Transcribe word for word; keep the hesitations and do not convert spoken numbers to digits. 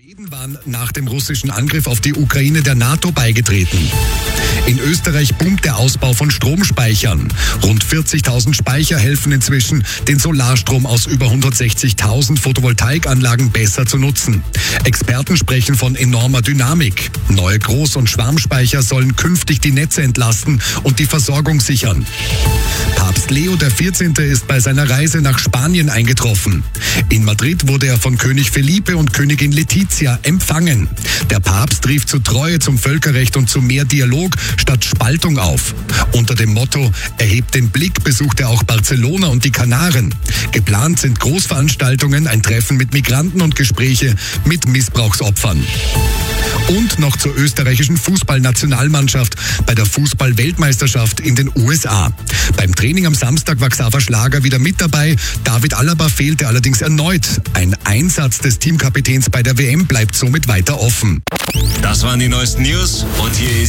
Schweden waren nach dem russischen Angriff auf die Ukraine der NATO beigetreten. In Österreich boomt der Ausbau von Stromspeichern. Rund vierzigtausend Speicher helfen inzwischen, den Solarstrom aus über hundertsechzigtausend Photovoltaikanlagen besser zu nutzen. Experten sprechen von enormer Dynamik. Neue Groß- und Schwarmspeicher sollen künftig die Netze entlasten und die Versorgung sichern. Papst Leo der vierzehnte ist bei seiner Reise nach Spanien eingetroffen. In Madrid wurde er von König Felipe und Königin Letizia empfangen. Der Papst rief zu Treue zum Völkerrecht und zu mehr Dialog statt Spaltung auf. Unter dem Motto "Erhebt den Blick" besucht er auch Barcelona und die Kanaren. Geplant sind Großveranstaltungen, ein Treffen mit Migranten und Gespräche mit Missbrauchsopfern. Und noch zur österreichischen Fußballnationalmannschaft bei der Fußball-Weltmeisterschaft in den U S A. Beim Training am Samstag war Xaver Schlager wieder mit dabei. David Alaba fehlte allerdings erneut. Ein Einsatz des Teamkapitäns bei der W M bleibt somit weiter offen. Das waren die neuesten News und hier ist